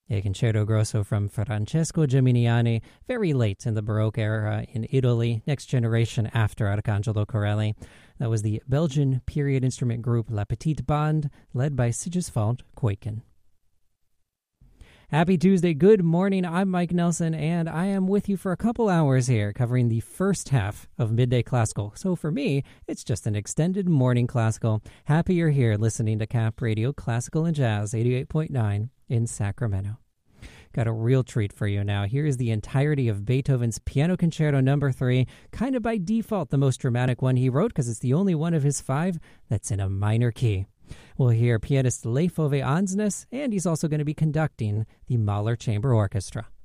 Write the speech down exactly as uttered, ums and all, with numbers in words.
A concerto grosso from Francesco Geminiani, very late in the Baroque era in Italy, next generation after Arcangelo Corelli. That was the Belgian period instrument group La Petite Bande, led by Sigiswald Kuijken. Happy Tuesday, good morning, I'm Mike Nelson, and I am with you for a couple hours here, covering the first half of Midday Classical. So for me, it's just an extended morning classical. Happy you're here listening to Cap Radio Classical and Jazz eighty-eight point nine in Sacramento. Got a real treat for you now. Here is the entirety of Beethoven's Piano Concerto Number three, kind of by default the most dramatic one he wrote because it's the only one of his five that's in a minor key. We'll hear pianist Leif Ove Ansnes, and he's also going to be conducting the Mahler Chamber Orchestra.